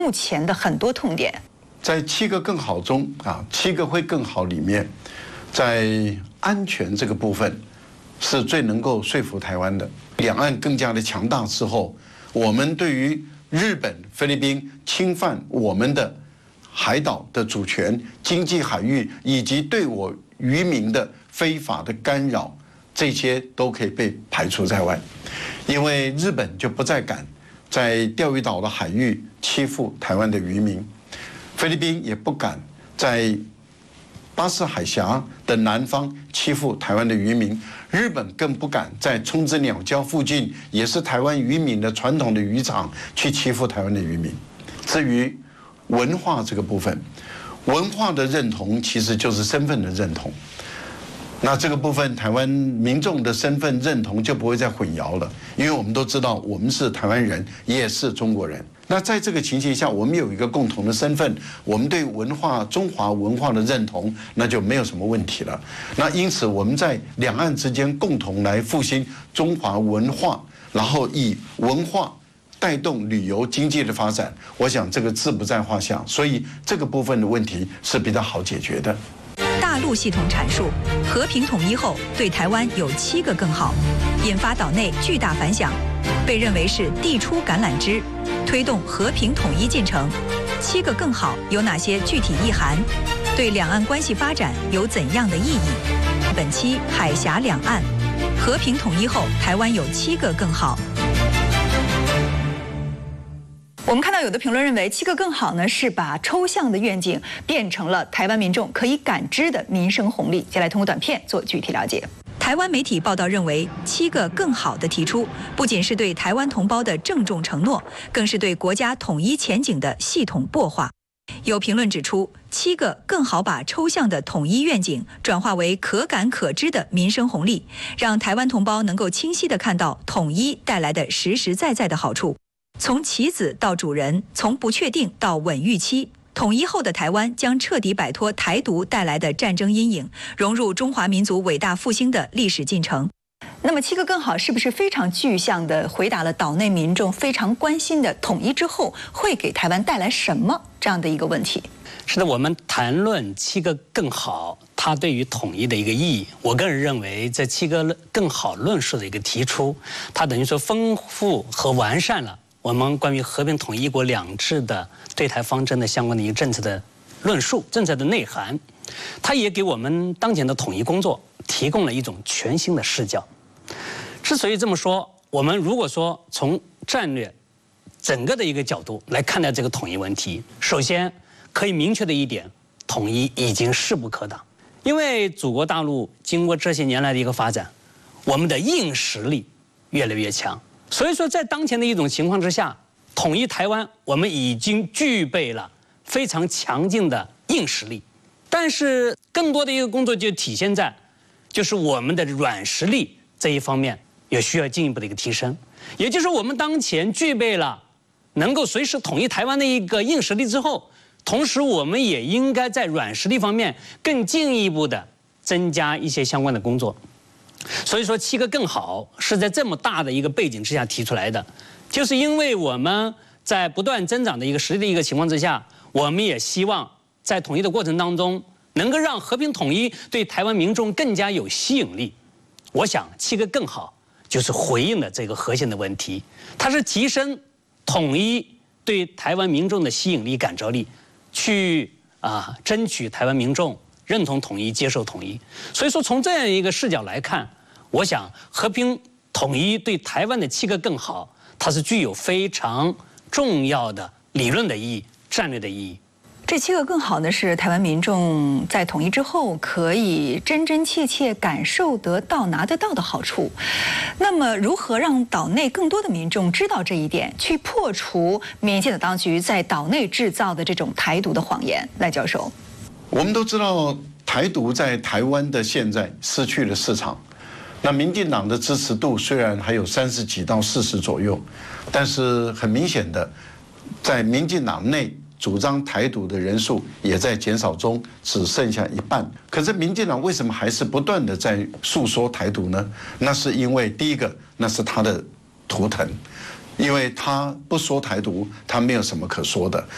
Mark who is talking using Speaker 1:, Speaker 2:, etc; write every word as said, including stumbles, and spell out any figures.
Speaker 1: 目前的很多痛点。
Speaker 2: 在七个更好中啊，七个会更好里面，在安全这个部分是最能够说服台湾的。两岸更加的强大之后，我们对于日本、菲律宾侵犯我们的海岛的主权、经济海域以及对我渔民的非法的干扰，这些都可以被排除在外，因为日本就不再敢在钓鱼岛的海域欺负台湾的渔民，菲律宾也不敢在巴士海峡的南方欺负台湾的渔民，日本更不敢在冲之鸟礁附近，也是台湾渔民的传统的渔场去欺负台湾的渔民。至于文化这个部分，文化的认同其实就是身份的认同。那这个部分，台湾民众的身份认同就不会再混淆了，因为我们都知道我们是台湾人，也是中国人。那在这个情形下，我们有一个共同的身份，我们对文化、中华文化的认同，那就没有什么问题了。那因此，我们在两岸之间共同来复兴中华文化，然后以文化带动旅游经济的发展，我想这个志不在话下。所以这个部分的问题是比较好解决的。
Speaker 3: 大陆系统阐述，和平统一后对台湾有七个更好，引发岛内巨大反响，被认为是递出橄榄枝，推动和平统一进程。七个更好有哪些具体意涵？对两岸关系发展有怎样的意义？本期海峡两岸，和平统一后台湾有七个更好。
Speaker 1: 我们看到有的评论认为，七个更好呢是把抽象的愿景变成了台湾民众可以感知的民生红利。接下来通过短片做具体了解。
Speaker 3: 台湾媒体报道认为，七个更好的提出，不仅是对台湾同胞的郑重承诺，更是对国家统一前景的系统擘画。有评论指出，七个更好把抽象的统一愿景转化为可感可知的民生红利，让台湾同胞能够清晰地看到统一带来的实实在在的好处。从棋子到主人，从不确定到稳预期，统一后的台湾将彻底摆脱台独带来的战争阴影，融入中华民族伟大复兴的历史进程。
Speaker 1: 那么七个更好是不是非常具象地回答了岛内民众非常关心的统一之后会给台湾带来什么这样的一个问题？
Speaker 4: 是的，我们谈论七个更好，它对于统一的一个意义，我个人认为这七个更好论述的一个提出，它等于说丰富和完善了我们关于和平统一、一国两制的对台方针的相关的一个政策的论述、政策的内涵，它也给我们当前的统一工作提供了一种全新的视角。之所以这么说，我们如果说从战略整个的一个角度来看待这个统一问题，首先可以明确的一点，统一已经势不可挡。因为祖国大陆经过这些年来的一个发展，我们的硬实力越来越强。所以说，在当前的一种情况之下，统一台湾，我们已经具备了非常强劲的硬实力。但是，更多的一个工作就体现在，就是我们的软实力这一方面也需要进一步的一个提升。也就是我们当前具备了能够随时统一台湾的一个硬实力之后，同时我们也应该在软实力方面更进一步的增加一些相关的工作。所以说，七个更好是在这么大的一个背景之下提出来的，就是因为我们在不断增长的一个实力的一个情况之下，我们也希望在统一的过程当中，能够让和平统一对台湾民众更加有吸引力。我想，七个更好就是回应了这个核心的问题，它是提升统一对台湾民众的吸引力、感召力，去啊争取台湾民众认同统一、接受统一。所以说，从这样一个视角来看，我想和平统一对台湾的七个更好，它是具有非常重要的理论的意义、战略的意义。
Speaker 1: 这七个更好呢，是台湾民众在统一之后可以真真切切感受得到、拿得到的好处。那么，如何让岛内更多的民众知道这一点，去破除民进党当局在岛内制造的这种台独的谎言？赖教授，
Speaker 2: 我们都知道，台独在台湾的现在失去了市场。那民进党的支持度虽然还有三十几到四十左右，但是很明显的，在民进党内主张台独的人数也在减少中，只剩下一半。可是民进党为什么还是不断的在诉说台独呢？那是因为第一个，那是他的图腾，因为他不说台独，他没有什么可说的。